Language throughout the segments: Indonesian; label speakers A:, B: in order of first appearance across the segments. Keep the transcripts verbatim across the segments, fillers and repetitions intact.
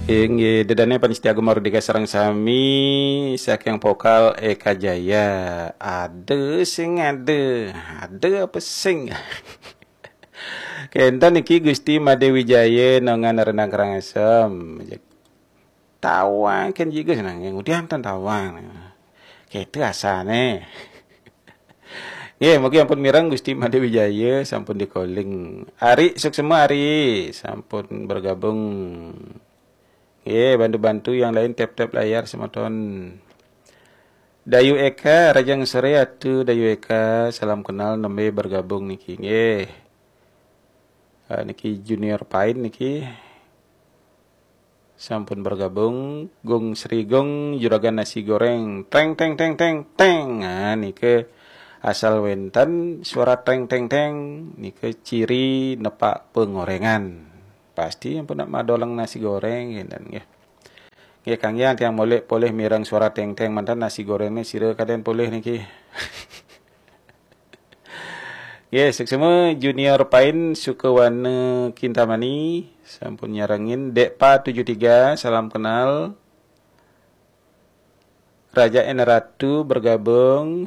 A: Inggih dedane panitia Mardika sareng sami saking vokal Eka Jaya. Ade sing ade, ade apa sing? Kenten iki Gusti Made Wijaya nongan renang karangasem. Tawang kan juga senang kemudian tan tawang. Kitu asane. Nggih, mugi ampun mireng Gusti Made Wijaya sampun dikoling. Ari suk semua Ari sampun bergabung. Nggih, bantu-bantu yang lain tap-tap layar semoton. Dayu Eka Rajang Sore atuh Dayu Eka salam kenal nembe bergabung niki. Nggih. Uh, niki Junior Pain niki sampun bergabung. Gung Sri Gung juragan nasi goreng teng teng teng teng teng. Nah niki asal wentan suara teng teng teng niki ciri nepak pengorengan. Pasti yang pernah madolang nasi goreng dan ya. Ya Kang Yang tiang molek boleh mirang suara teng teng mantan nasi gorengnya sira kaden boleh niki. Ya, semua Junior Pain Sukawana Kintamani sampun nyarangin Dekpa tujuh tiga salam kenal. Raja N Ratu bergabung.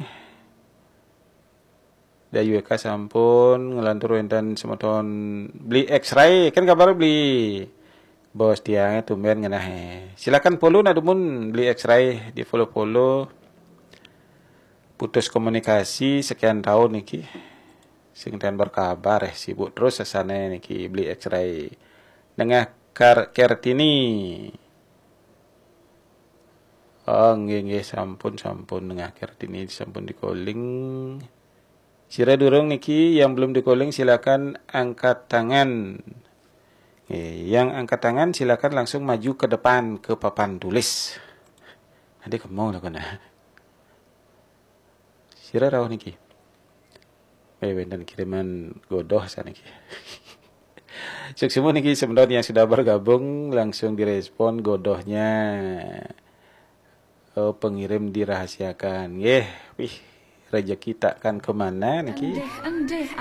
A: Dayu Eka sampun ngelantur wentan semoton beli X-ray kan kabar beli bos tiang tumben ngenah. Silakan follow nadumun beli X-ray di follow-follow. Putus komunikasi sekian tahun niki. Sing ten berkabar eh sibuk terus sesane niki beli X-ray. Nengah Kar Kartini. Oh nggih nggih sampun sampun nengah Kartini sampun di calling. Sira durung niki yang belum di calling silakan angkat tangan. Eh, yang angkat tangan silakan langsung maju ke depan ke papan tulis. Nanti kemau lah kena. Sira rawuh niki. Eh bendan kiriman godoh sana niki. Cuk semua niki sebenarnya yang sudah bergabung langsung direspon godohnya. Oh, pengirim dirahasiakan. Nggih, wih rezeki takkan kemana niki.